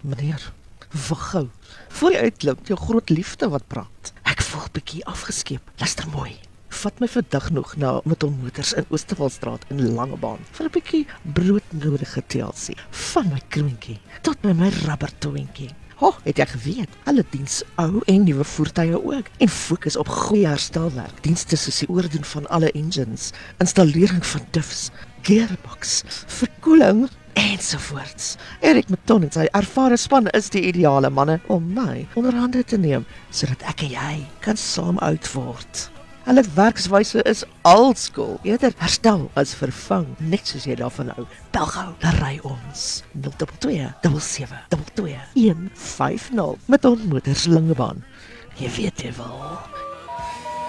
Meneer, wag gou. Voor jy uitklim, jou groot liefde wat praat. Ek voel bietjie afgeskeep. Luister mooi. Vat my vandag nog na Mitton Motors in Oosterwaldstraat in Langebaan vir 'n bietjie broodnodige TLC. Van my kroontjie tot by my rubbertoentjie. Het jy geweet? Hulle diens ou en nuwe voertuie ook en fokus op goeie herstelwerk. Dienste soos die oordoen van alle engines, installering van diffs, gearbox, verkoeling ensovoorts. Erik Mitton en sy ervare span is die ideale manne om my onder hande te neem, sodat ek en jy kan saam oud word. Hulle werkswyse is oldschool, eerder herstel as vervang, net soos jy daarvan hou. Bel gou, dan ry ons 022 77 22 150 Mitton Motors Langebaan. Jy weet jy wel.